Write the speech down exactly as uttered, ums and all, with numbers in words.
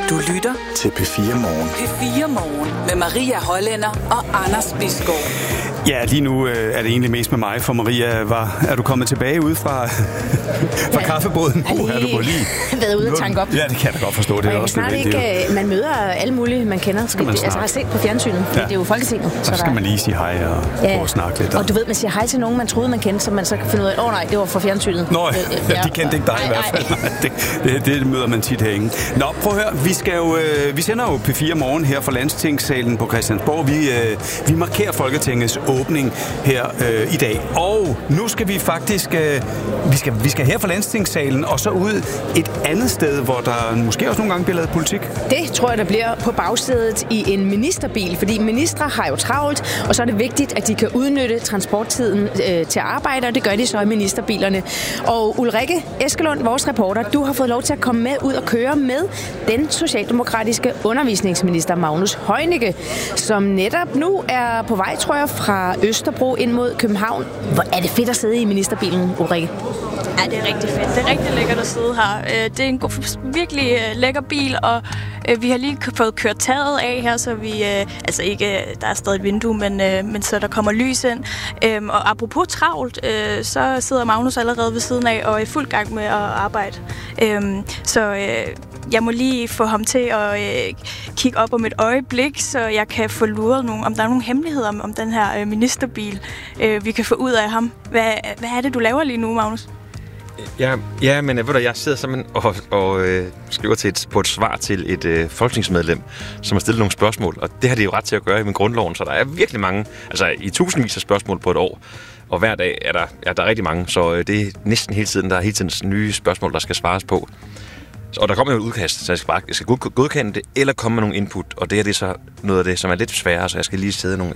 Du lytter til P fire Morgen. P fire Morgen med Maria Hollænder og Anders Bisgaard. Ja, lige nu øh, er det egentlig mest med mig, for Maria, var, er du kommet tilbage ud fra, fra ja, kaffeboden? Uh, er du på lige? Været ude og tanke op. Ja, det kan jeg da godt forstå. Det er også snart ikke, man møder alle mulige, man kender. Skal man det, altså har set på fjernsynet, ja. Det er jo Folketinget. Så, så skal der... man lige sige hej og ja. og snakke lidt. Og... og du ved, man siger hej til nogen, man troede, man kendte, så man så kan finde ud af, åh oh, nej, det var fra fjernsynet. Nå, ja, de kendte ikke dig i hvert fald. det, det, det møder man tit herinde. Nå, prøv at høre, vi, skal jo, øh, vi sender jo P fire Morgen her fra Landstingssalen på Christiansborg. Vi, øh, vi markerer Folketingets åbning her øh, i dag. Og nu skal vi faktisk, øh, vi, skal, vi skal her fra Landstingssalen og så ud et andet sted, hvor der måske også nogle gange bliver lavet politik. Det tror jeg, der bliver på bagsædet i en ministerbil, fordi ministre har jo travlt, og så er det vigtigt, at de kan udnytte transporttiden øh, til arbejde, og det gør de så i ministerbilerne. Og Ulrikke Eskelund, vores reporter, du har fået lov til at komme med ud og køre med den socialdemokratiske undervisningsminister Magnus Heunicke, som netop nu er på vej, tror jeg, fra Østerbro ind mod København. Hvor er det fedt at sidde i ministerbilen, Ulrikke? Ja, det er rigtig fedt. Det er rigtig lækkert at sidde her. Det er en god, virkelig lækker bil, og vi har lige fået kørt taget af her, så vi, altså ikke, der er stadig et vindue, men, men så der kommer lys ind. Og apropos travlt, så sidder Magnus allerede ved siden af og er i fuld gang med at arbejde. Så jeg må lige få ham til at kigge op om et øjeblik, så jeg kan få luret nogle, om der er nogle hemmeligheder om, om den her ministerbil, vi kan få ud af ham. Hvad, hvad er det, du laver lige nu, Magnus? Ja, ja, men ved du, jeg sidder simpelthen og, og øh, skriver til et, på et svar til et øh, folketingsmedlem, som har stillet nogle spørgsmål, og det har de jo ret til at gøre i min grundloven, så der er virkelig mange, altså i tusindvis af spørgsmål på et år, og hver dag er der, ja, der er rigtig mange, så øh, det er næsten hele tiden, der er hele tiden nye spørgsmål, der skal svares på. Og der kommer jo et udkast, så jeg skal, bare, jeg skal godkende det, eller komme med nogle input, og det her det er så noget af det, som er lidt sværere, så jeg skal lige sidde nogle,